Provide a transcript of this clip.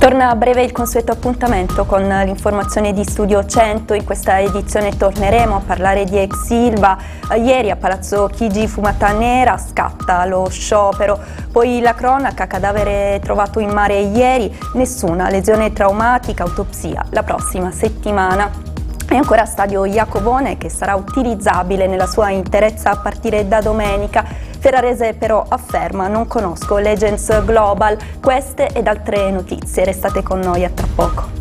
Torna a breve il consueto appuntamento con l'informazione di Studio 100. In questa edizione torneremo a parlare di ex Ilva. Ieri a Palazzo Chigi Fumata Nera scatta lo sciopero, poi la cronaca, cadavere trovato in mare ieri, nessuna lesione traumatica, autopsia la prossima settimana. E ancora stadio Iacobone che sarà utilizzabile nella sua interezza a partire da domenica. Ferrarese però afferma: non conosco Legends Global. Queste ed altre notizie, restate con noi, a tra poco.